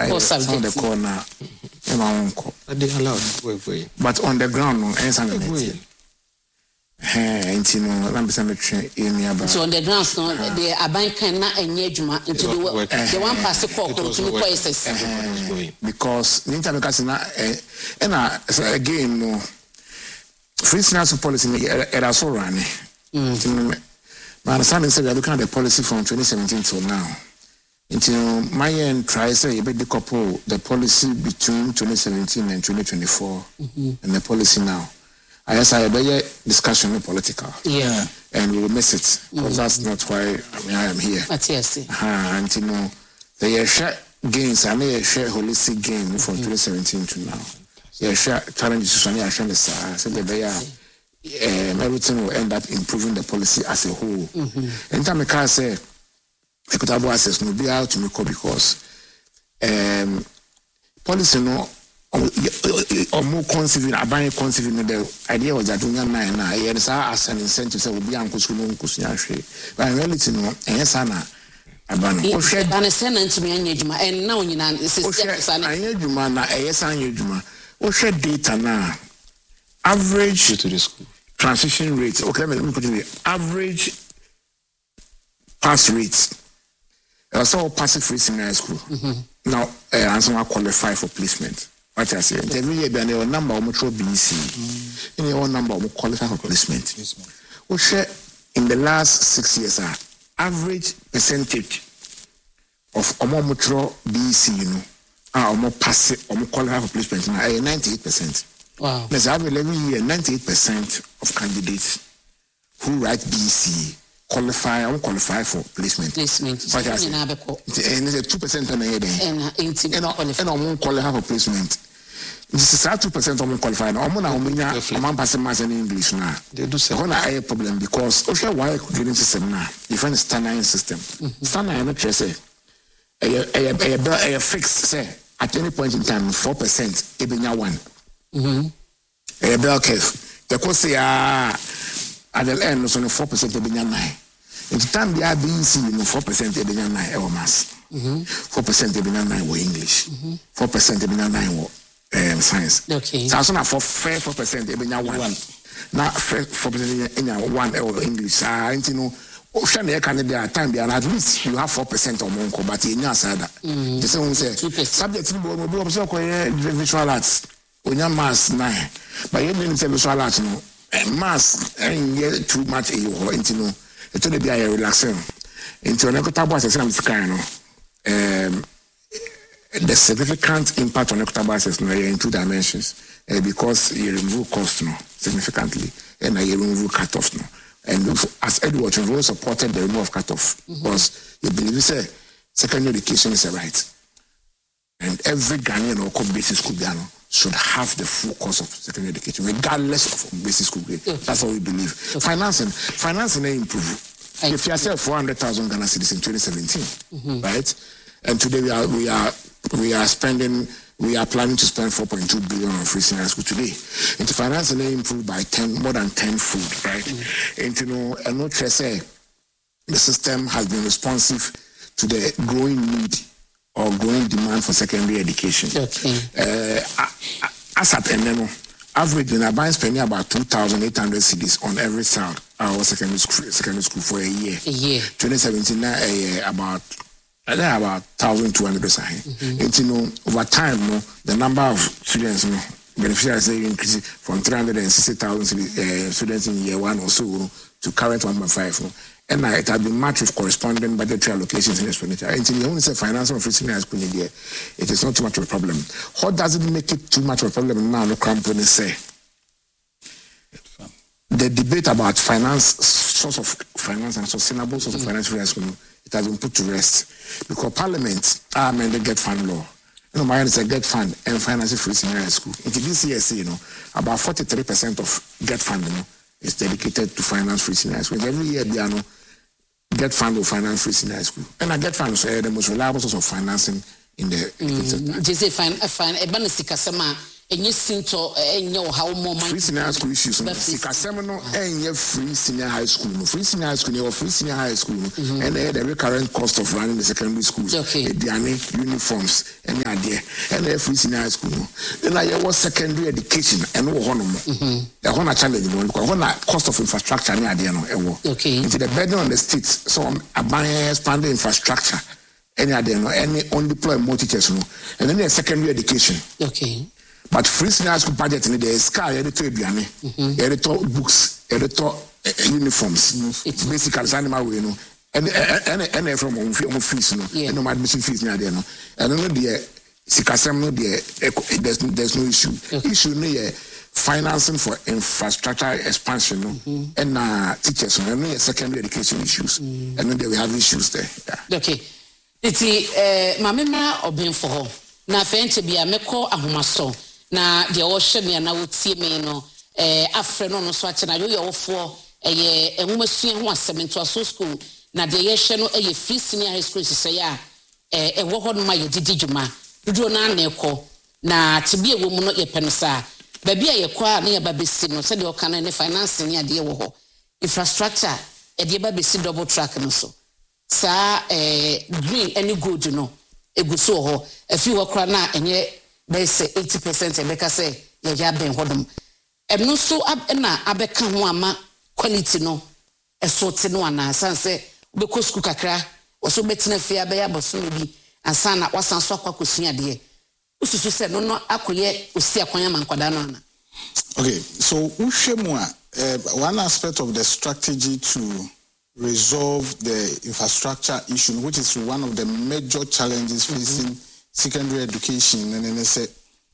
on the corner. But on the ground, no, so on the grounds, no, the Abankan na enjuma into the one pass the call to places. Because again, no, free financial policy era so running. My understanding said we are looking at the policy from 2017 till now. Until my end tries to decouple the policy between 2017 and 2024 and the policy now. I guess I have a discussion political. Yeah. And we will miss it. Because that's not why I am here. But yes. And the share gains, I may share holistic gain from 2017 to now. Yeah, share challenges to I share everything will end up improving the policy as a whole. Anytime I can say equitable access will be out to me because policy no or more conceiving about conceiving the idea was that we are as an incentive so will be uncle but in reality no sana abano o share understand to me and now you know this is anyejuma na anyejuma o share data na average to the school transition rate. Okay, let me put it average pass rates. So passing free senior school. Now, answer qualify for placement. What I say, every year there are number of metro BC. In your number of qualify for placement. We share in the last 6 years average percentage of metro BC, pass qualify for placement now 98%. Wow. There's every 11 year 98% of candidates who write BC qualify for placement. Placement. But and it's a 2% on a year and won't qualify for placement. This is 2% of qualify. I'm passing mass in English now. They do say a problem because why grading system now? Different standard system. Standard not just say a fixed say at any point in time 4% ebenya 1. A bell curve. The course at the end was only 4% ebenya 9. In the time the IBC 4% ebenya 9 or mass. 4% ebenya 9 were English. 4% ebenya 9 were science. Okay. So now for 4% ebenya 1. Now 4% in 1 or English. Time at least you have 4% or more, but in your side, the same say subject to visual arts. On your mass 9, but you didn't say visual arts no mass ain't too much into no it only be a relaxing into an equitable access the significant impact on equitable access in 2 dimensions because you remove cost no significantly and you remove cut-off no. And as Edward Trevor supported the removal of cut-off because he believes secondary education is a right. And every Ghanaian or basic school should have the full course of secondary education, regardless of basic school grade. That's what we believe. Financing may improve. If you have 400,000 Ghana cedis in 2017, right? And today we are planning to spend 4.2 billion on free senior school today. And financing may improve by more than 10 fold, right? And and not just say the system has been responsive to the growing need or growing demand for secondary education. Okay. As at average, when I buy spending about 2,800 cedis on every child our secondary school for a year. 2017 about 1,200 percent. Over time, the number of students beneficiaries increasing from 360,000 students in year 1 or so to current 1.5. And it has been matched with corresponding budgetary allocations and expenditure. Until you only say financing of free senior school in there, it is not too much of a problem. What does it make it too much of a problem now? The company say the debate about source of finance and sustainable source of finance for school, it has been put to rest because Parliament amended the Get Fund law. My is a Get Fund and financing free senior school. Into this year, about 43% of Get Fund, is dedicated to finance free senior school. Every year, Get Fund will finance free senior school. And a Get Fund is the most reliable source of financing in the sector. Just a fine, a enye sinto enye how more free senior high school issues no sikasem no enye free senior high school no free senior high school or free senior high school no and the recurrent cost of running the secondary schools ediane uniforms any ade and free senior high school no then I was secondary education and wo hono mo e hono challenge no because hono cost of infrastructure any ade no e wo into the burden on the states so aban expanding infrastructure any ade no any on deploy more teachers no and then the secondary education but free senior high school budget in the sky editor eduane editor books editor uniforms basically animal way no and from on fees no and no admission fees near there no and no the sikasem no there's no issue no financing for infrastructure expansion no and teachers no and secondary education issues and then we have issues there okay iti mamema obenfo ho na fenche bia meko ahomaso na de wo hye me na wotie me no afre no so ache na yo wofo enwumasua ho asem to school na de ye hye no free senior high school sise ya wo ho no ma ye didi dwuma dudu na na ekọ na tibie wo mu no ye pensa ba bia ye kwa na ye ba besi no se de okana ne financing ya de wo ho infrastructure de ba besi double track no so sa green any good no eguso ho afi wo kra na enye be say 80% ebeka say ye ja ben hodom no so na abeka ho ama quality no esoti no ana sanse be ko school kakra oso betina fia be ya boso bi ansana wasan so akwakosia de ususu se no no akoye osi akwanya mankwada no ana. Okay, so uhwemu one aspect of the strategy to resolve the infrastructure issue, which is one of the major challenges facing secondary education, and then they say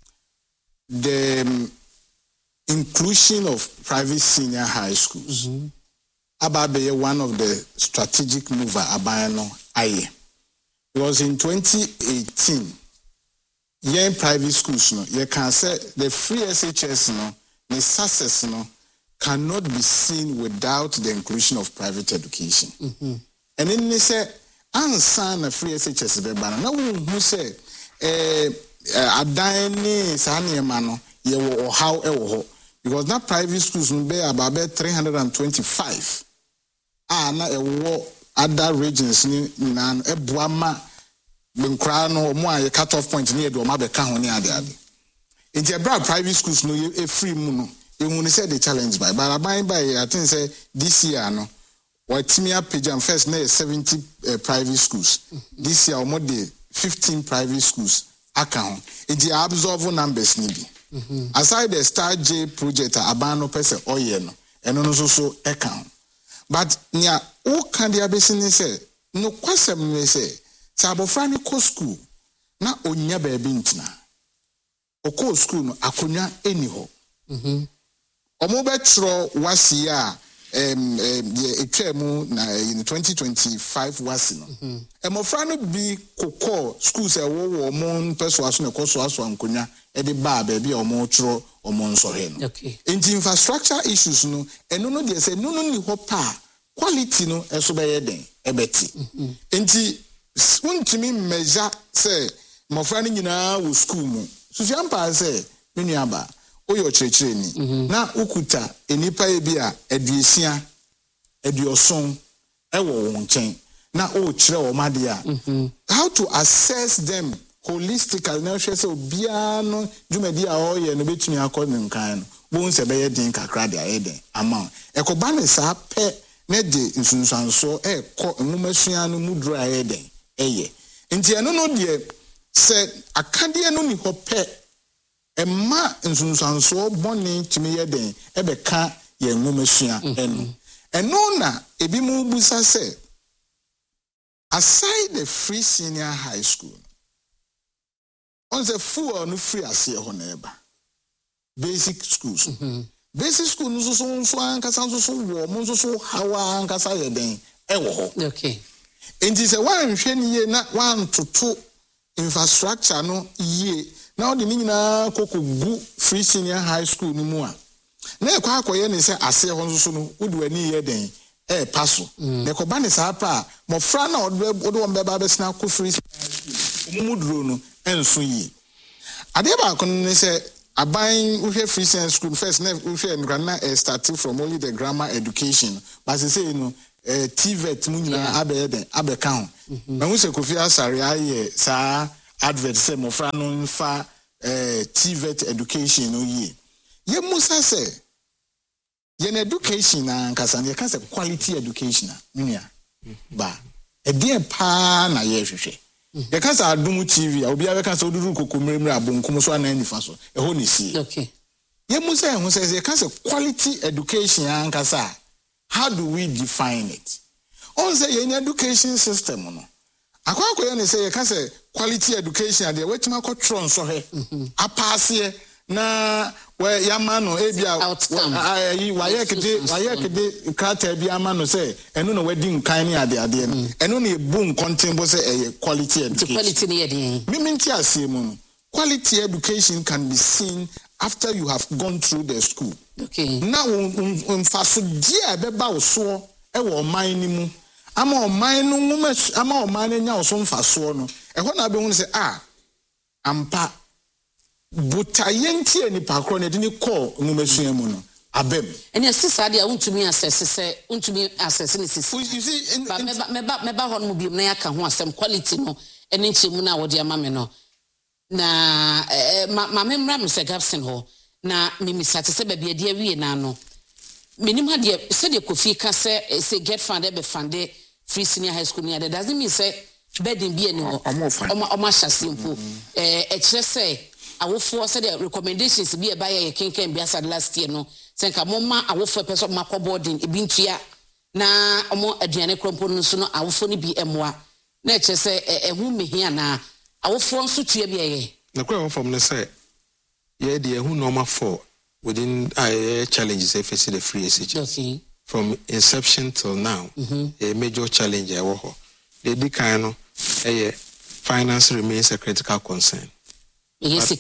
the inclusion of private senior high schools. Ababe one of the strategic mover abayano aye. Because in 2018, in private schools no, you can say the free SHS no, the success no cannot be seen without the inclusion of private education. And then they say, "Ansan a free SHS be bana." Now who say, "Adani sani emano ye wo how e wo," because that private schools no be about 325. Na e wo other regions ni na e boama benkra no mo a cut off point ni e do ma be ka ho ni ade. Inti e bra private schools no e free mu no. You said the challenge by, but I think say this year no, what Timia Pijam first na 70 private schools. This year more the 15 private schools account. It absorb numbers nibi. Aside the Star J project abano pese oye no, and also so account. But nia o can the abesini say no kwasem me say sabofra ni ko school na onya baby ntina. Oko school no akonya eni ho. Omobetro wasi ya etwemu na in 2025 wasi no. Emofra no bi kokọ schools e wo omo peso aso na koso aso ankonya e de ba ba bi omo tro omo nsohe no. In infrastructure issues no eno no de say no ni ho pa quality no eso be yeden e beti. Enti untimi measure say mofra no nyina wo school mu. Sufian pa say menu aba oyo checheni na ukuta enipa ebia eduesia eduoson ewo wonchen na o kire o made a how to assess them holistically na hwe se obia no dwumadi a oye no betumi akọ nkan no bon se be yedin kakra de ayeden ama ekoba ne sa pe ne de nsunsanso ekọ enwumasua no mudro ayeden eye nti eno no de se akade no ni hope Emma nsunsanso boni timi yeden ebeka ye nwomesua enu eno na ebi mu busa se aside the free senior high school on the full no free ase ho na eba basic schools basic school no so ankasa so wo mo so hawa ankasa yeden ewo ho enti se wan hwe ni ye na wan toto infrastructure no ye now the nina kokogu free senior high school ni mu a na ekwa akoye ni se ase ho nso no wodi ani ye den paso na ko ba ni sa pa mo fra na odo won be ba be sina ko free senior high school omuduro no enso yi ade ba ko ni se buying free science school first never starting from only the grammar education but they say TVET munina abe count na we say Kofi Asare aye sa advert say mofra no nfa TVET education no ye musa say yen education na nkasa ye ka say quality education na ba e dey pa na ye hwehwe ye ka say Adum TV obi a be ka say oduru kokomremre abonkom so anan nifa so e ho ne si okay ye musa ye ho say ye ka say quality education nkasa. How do we define it? On say in education system no. Akwa you say you can say quality education and wait ma ko tron so he. Apase na where yamano ebia waye kede krata bia amano say eno no wedding kan ni ade no. Eno na ebu nkontembo say quality education. Quality ni ade. Miminti asemu no. Quality education can be seen after you have gone through the school. Okay. Now, faso dia beba oso e wo man ni mu. Ama o man no ngume ama o man nya oso mfaso no. E ho na be hu say ampa butayenti ani pakro na de ni call ngumesua mu no. Abem. And your sister dia untumi assess ni sisi. You see meba ho no bi na ya ka ho asem quality no ene nchemu na wo dia ma me no. Na ma memra me se Gabson ho na mimisate se baabi ade awie na no menim ha de se de Kofi ka se get fund e be fund free senior high school ni ade doesn't mean say burden bi ani ho o ma hyasempo e kire se awofo se de recommendations bi e ba ye kenken bi asad last year no se nka moma awofo person makọ boarding e bi ntua na omo aduane krompo no so no awofo ni bi emoa na kire se ehu mehia na awofo nso tua bi eye na kwa from ne say yeah the who normal for within challenges face the free SHS. Okay. From inception till now a major challenge I work the kind of finance remains a critical concern. Yes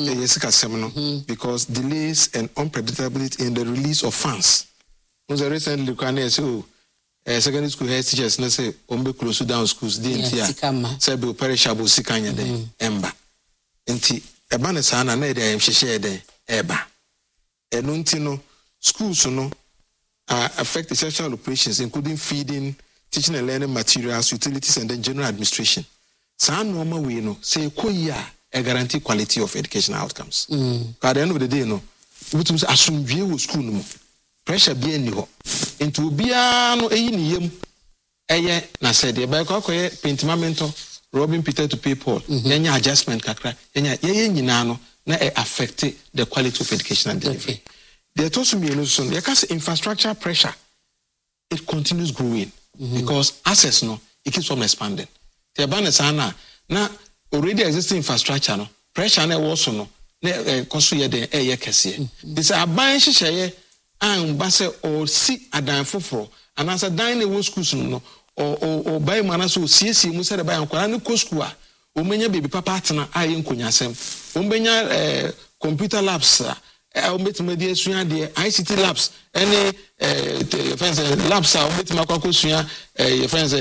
kasem because delays and unpredictability in the release of funds. Was a recently can say secondary school head teachers na say ombe close down schools didn't say be perishable sikanya den emba nti eba ne sana na dey hyehyɛ den eba eno nti no schools no affect essential operations including feeding, teaching and learning materials, utilities and then general administration. Sa normal way no say koya a guarantee quality of educational outcomes. At the end of the day no wutum say asumdwe wo school no pressure bi ani ho into bia no eyi ni yam eye na said e ba kwakoye pentimamento Robin Peter to pay Paul yenya adjustment kakra yenya nyina no na affect the quality of educational delivery. There also be so because infrastructure pressure it continues growing because access no it keeps on expanding. The banana na already existing infrastructure no pressure na also no na koso ye den eye kese. This aban hyehyeye an ba se o si adan foforo anasa dan na wo schools no o buy mana so siesie mu se de buy ankwara ne ko school a o menya baby papa atena aye nkonyasem o menya computer labs o metima de asua de ICT labs any friends labs o metima kwa kosua friends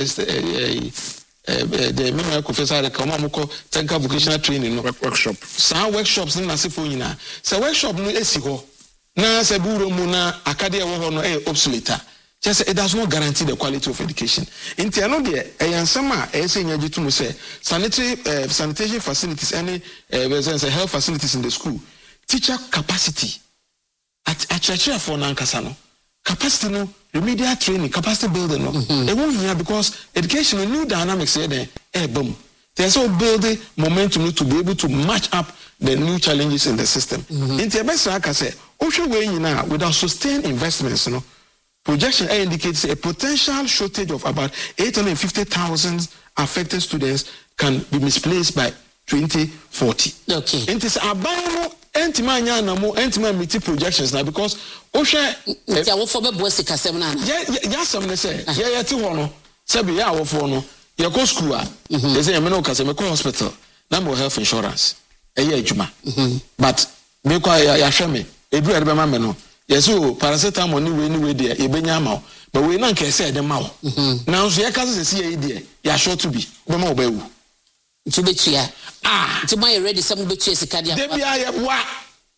the minimum professor ka ma mko technical vocational training no workshop sa workshops na sefo nyina sa workshop no esi ho na se buro mu na academy wo ho no obsolete. Just it does not guarantee the quality of education. In Tiano de Ayansama, Esenyajitum say sanitation facilities, any health facilities in the school, teacher capacity at church for Nankasano. Capacity no remedial training, capacity building no. It won't here because education a new dynamics here boom. There's also building momentum to be able to match up the new challenges in the system. In Tiabesa I say, ocean way now without sustained investments, you know. Projection indicates a potential shortage of about 850,000 affected students can be misplaced by 2040. Okay. And it's about anti-mania na mo anti-mania projections now because osha ya wo for be bosi kasem na ya some ne say ya ti ho no say be ya wo for no ya go school a they say me no kasem go hospital na mo health insurance e ya adwuma but me kwa ya hwe me edu e be ma me no yes, so paracetamol ni we there e benya ma but we na nke say dem ma wo now so ya kase say e there ya sure to be be ma wo ba wu to be tia to my ready some be tia sika dia de bia ya wa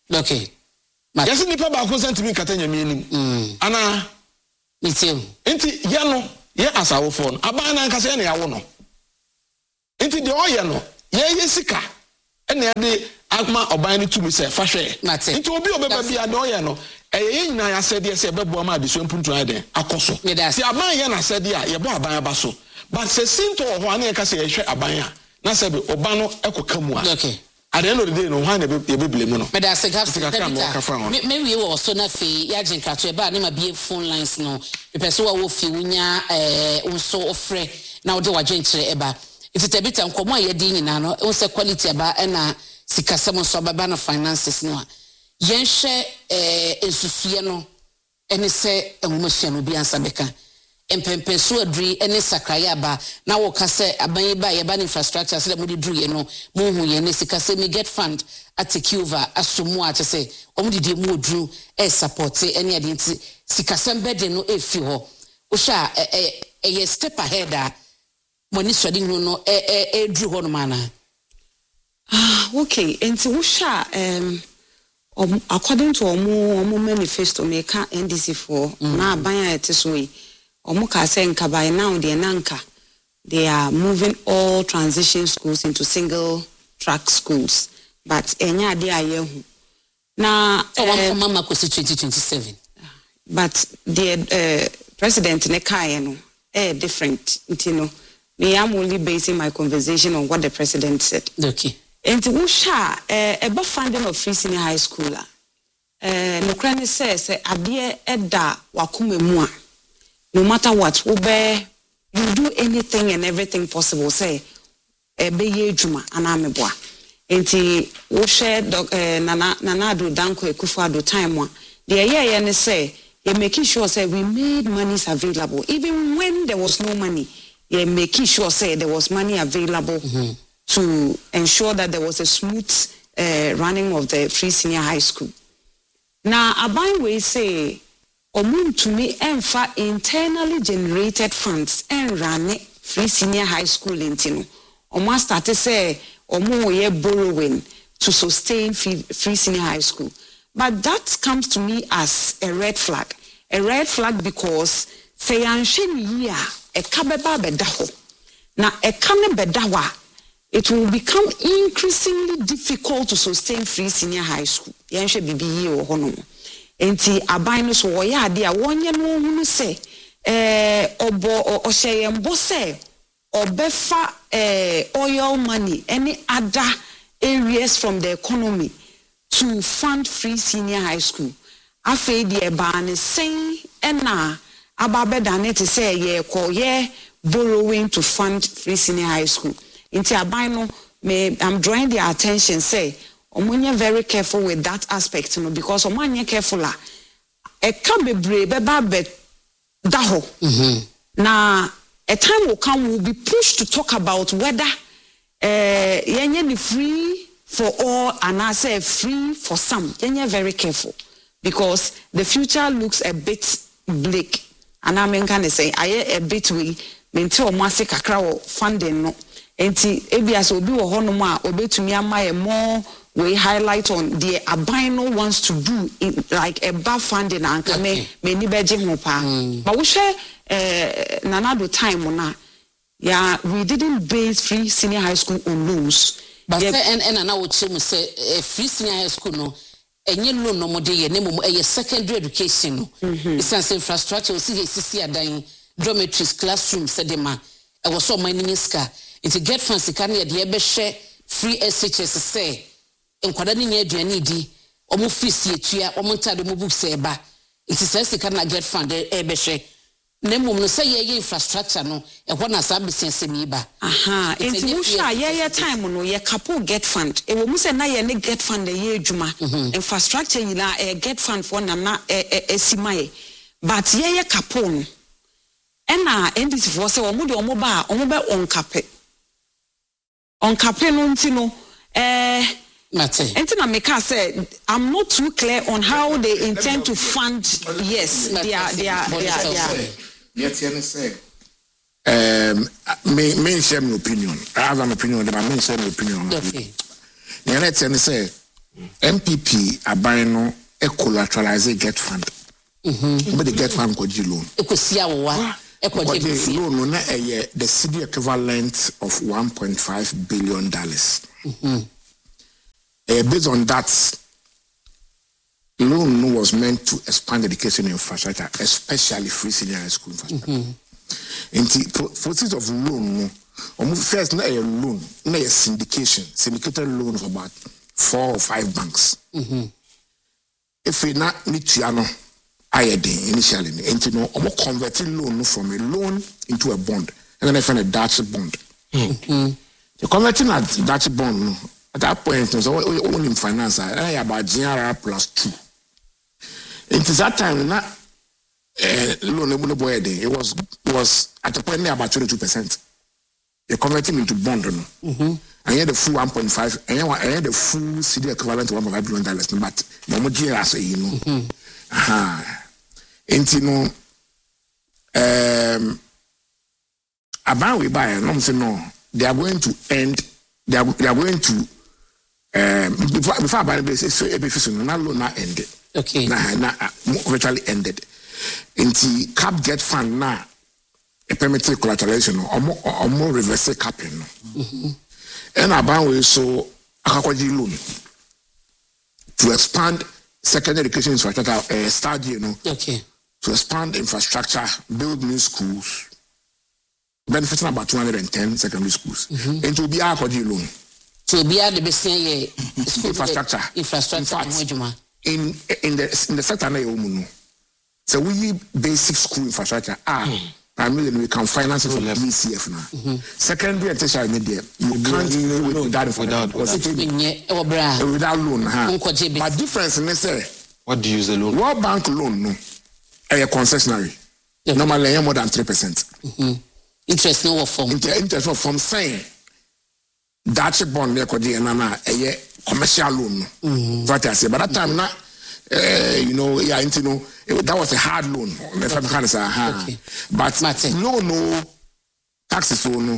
Okay. Yes, nipa ba ko sent me katanya mi anim. Ana Mitio. Enti ya no, ye asawo phone. Aban na nkase na yawo no. Enti de oye no, ye sika. Ene de agma oban ni tumi se fa hwe. Enti obi obeba bia de oye no, ye nyina ya sede se bebo ma de so mpuntu aden akoso. Ti aban ye na sede a ye bo aban aba so. But se sinto ho ana ye ka se ye hwe aban a, na se be oban no ekoka mu a. Okay. At the end of the day, no one be blame no. But I say maybe we also na fe ya jinka to eba na ma be phone lines no. The person wo fi unya unso ofre na ode wa dwenkyere eba. It's a bit ankomo ye di nyina no. O se quality eba na sikasem so baba na finances no a. Yen hye ensusuye no ene se enwumasua no bi ansa beka. Empempenso adri ene sakraya ba na wo ka se aban ba ye ba infrastructure se dem di dru ye no mo hu ye ne sika se me get fund atikuva asomu a te se omudidi mu odru support ene ade nti sika sembede no efi ho wo sha ye step ahead a money studying no dru ho no mana. Okay, enti wo sha according to omo manifesto make NDC for na aban a ete so yi Omuka senka by now the Nanka, they are moving all transition schools into single track schools. But enya de ayehu. Na mama kosi 2027. But the president ne kai no different, you know. Me am only basing my conversation on what the president said. Okay. And wusha eba funding of free senior high school. No krane says adie eda wakume mua. No matter what, you do anything and everything possible. Say, be ye juma anameboa. Enti wo share nana do danko Akufo-Addo time one. The year say you making sure say we made monies available even when there was no money. You making sure say there was money available to ensure that there was a smooth running of the free senior high school. Now aban we say to me enfa internally generated funds and run free senior high school intino. Omo start say omo ye borrowing to sustain free senior high school. But that comes to me as a red flag. A red flag because say anshin year a kabeba bedaho. Na a kame bedawa, it will become increasingly difficult to sustain free senior high school. Yanshe bibi or honomo. Enti aban no so wo ya ade a wonye no hunu se obo ohyeyembo se obefa oil money any other areas from the economy to fund free senior high school afei de ban sen na ababeda ne te say ye borrowing to fund free senior high school. Enti aban no I'm drawing their attention say omonye very careful with that aspect, you know, because omonye careful la e ka bebre beba be daho. Na a time will come we'll be pushed to talk about whether yenye ni free for all and I say free for some. Yenye very careful because the future looks a bit bleak. And I mean can say I a bit we menti o mase kakra funding no. Enti ebias obi wo hono ma obetumi ama more we highlight on the abino wants to do in, like a bar funding and me ni beje ho pa. But we share nanado time na yeah we didn't base free senior high school on loans. But and na wo chemu say free senior high school no enye loan no mode ye nemo secondary education no. It's infrastructure see adan dormitories classrooms sedema e was so mining ska it get fancy can ye de be share free SHS say enkwada ni nya aduane di omo fees etua omo ntade mo books eba it is say can get fund e be hwe nemo no say ye infrastructure no e ho na sa business mi ba aha enti wo sha ye time no ye capo get fund e wo mu say na ye ne get fund ye adwuma infrastructure yina e get fund for na esimaye but ye capo no ena ndc for say omo de omo ba on cape no ntino Entina Meka said, I'm not too clear on how they intend to fund. Yes, they are. Me share my opinion. I have an opinion, but I share my opinion. Okay. Let's say MPP Abaino a collateralize get fund. But the get fund could you loan. Loan the city equivalent of $1.5 billion. Based on that, loan was meant to expand education infrastructure, especially free senior high school infrastructure. In the process of loan, first not a loan, not a syndicated loan of about 4 or 5 banks. If we not need to initially, into converting loan from a loan into a bond, and then I find a Dutch bond. The converting a Dutch bond at that point was only in finance. I about GRR plus 2. Into that time, not loan it was at the point about 22%. You're converting into bond, and you had the full 1.5, and you had the full CD equivalent to $1.5 billion, but no more GRR, you know. And you know, about we buy, no, they are going to end. They are going to before I buy the basis, so every not loan not ended. Okay, virtually ended. Into cap get fund now, a permitted collateralization or more reverse capping. And about we so akwaji loan to expand secondary education infrastructure, start, you know. Okay. To expand infrastructure, build new schools, benefiting about 210 secondary schools, and to be our loan. To be at the best infrastructure. In the sector, so we basic school infrastructure primarily we can finance it from BCF now. Secondary and tertiary media, you can't do without loan. But difference in this, what do you use the loan? World Bank loan, no, a concessionary. Normally, more than 3%. Interest no form. Interest no form saying Dutch bond there could a commercial loan. What I say, but that time now, you know, that was a hard loan. Okay. But no taxes no.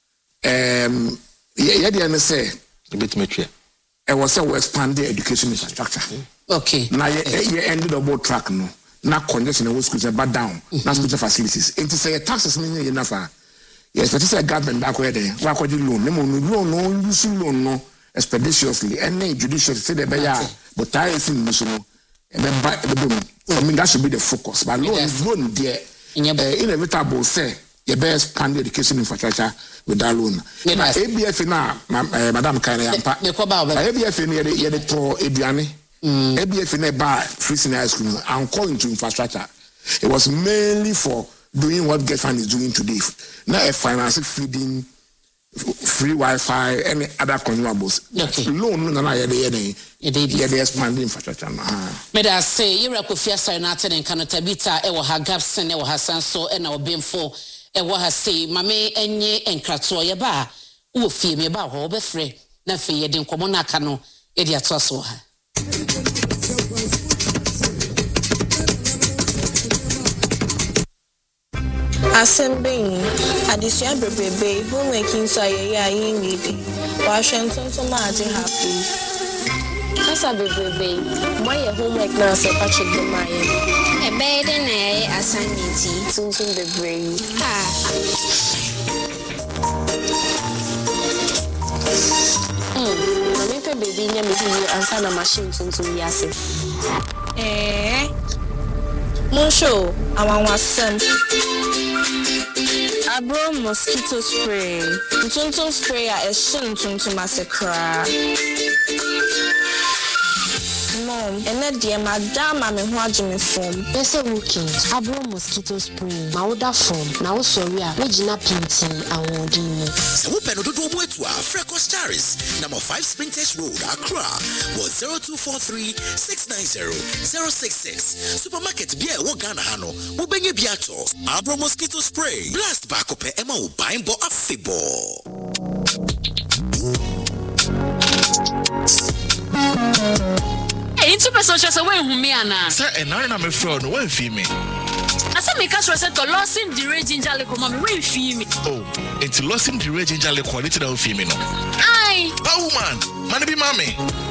The say a bit mature. It was a expanded education infrastructure. Okay. Now you ended the boat track no. Now congestion in schools are bad down. Now school facilities. And to say taxes mean enough. Yes, but it's a government back where they why could you loan? No, use loan no expeditiously. Any judicial say the bear, but I think no. I mean that should be the focus. But loan there inevitable say the best expand education infrastructure with that loan. ABF now, Madam Kane Yampa. ABF near the to Ediani. ABF in a bar free senior high school and calling to infrastructure. It was mainly for doing what GetFund is doing today. Not a financial feeding, free Wi-Fi, any other consumables. Okay. Loan, no, the expanding infrastructure. May I say, you're a coffee signature and cannot tabita, ever have gaps and ever has so and our being for ever has say, Mammy and ye and Kratsoya bar, who fear me about Hobe Free, nothing yet in Comonacano, idiot so. Assembling addition baby homemaking so I need Washington so much happy. Asa baby my homework now say Patrick the Mayan. A bed and assignment soon the brain. Baby nya me answer na machine to yase. Monsho awawasem Abro mosquito spray. Tuntum spray a shin tuntum masakra. Mom, and dear madam, I'm a watching form. There's a working Abro mosquito spray. Mauda form. Now sorry, Regina Pinty, I won't do me. So open to do what to Freco Staris, number 5 Springtest Road, Accra, was 0243-690-066. Supermarket beer, Wagana Hano, Mubenye Biato, Abro mosquito spray. Blast back up Emma Ubimbo Afibo. Into person just away who me ana. Sir, and I am a fraud, one female. I said, make us reset to losing the rage in Jalico, mommy, when female. Oh, it's losing the rage in Jalico, quality of female. Aye. Oh, man, man, be mammy.